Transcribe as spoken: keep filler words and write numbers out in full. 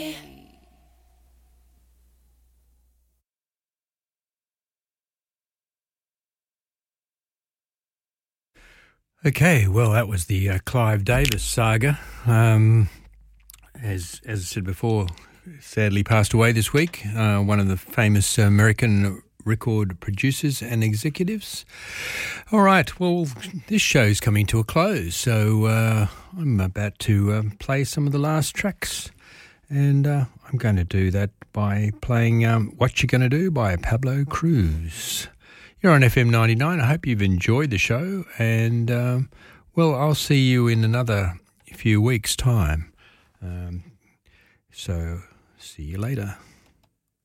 Okay, well, that was the uh, Clive Davis saga. Um, as as I said before, sadly passed away this week. Uh, one of the famous American record producers and executives. All right, well, this show's coming to a close, so uh, I'm about to uh, play some of the last tracks, and uh, I'm going to do that by playing um, What You Gonna Do by Pablo Cruz. You're on F M ninety-nine. I hope you've enjoyed the show, and um, well, I'll see you in another few weeks' time. Um, so, see you later.